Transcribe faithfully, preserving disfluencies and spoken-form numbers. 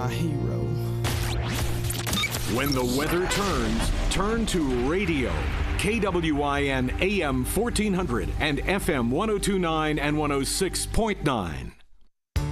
my hero. When the weather turns, turn to radio. K W I N A M fourteen hundred and F M one oh two point nine and one oh six point nine.